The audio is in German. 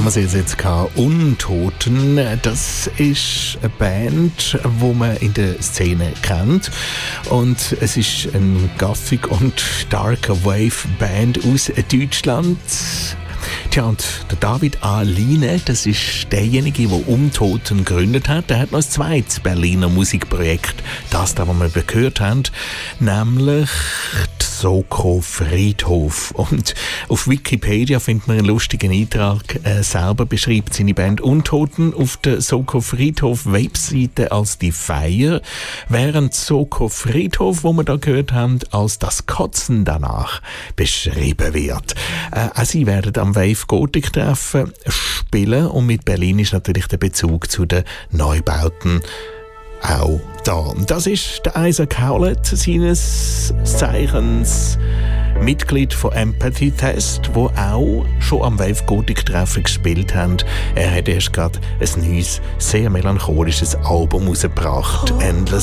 haben wir sie jetzt gehabt. Untoten, das ist eine Band, die man in der Szene kennt. Und es ist eine Gothic- und Darker Wave-Band aus Deutschland. Tja, und der David A. Line, das ist derjenige, der Untoten gegründet hat. Der hat noch ein zweites Berliner Musikprojekt, das da, was wir gehört haben, nämlich Soko Friedhof. Und auf Wikipedia findet man einen lustigen Eintrag. Selber beschreibt seine Band Untoten auf der Soko Friedhof Webseite als die Feier, während Soko Friedhof, wo wir da gehört haben, als das Kotzen danach beschrieben wird. Sie werden am Wave Gothic Treffen spielen und mit Berlin ist natürlich der Bezug zu den Neubauten auch da. Das ist der Isaac Howlett, seines Zeichens Mitglied von Empathy Test, wo auch schon am Wave Gothic Treffen gespielt haben. Er hat erst gerade ein neues, sehr melancholisches Album rausgebracht, Endless